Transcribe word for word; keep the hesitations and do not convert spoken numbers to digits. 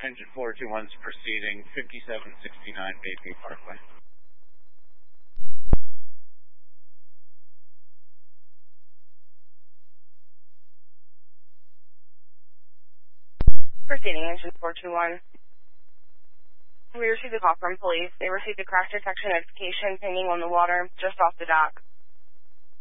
Engine four two one's proceeding, fifty-seven sixty-nine Bay View Parkway. Proceeding, Engine four two one. We received a call from police. They received a crash detection notification pinging on the water just off the dock.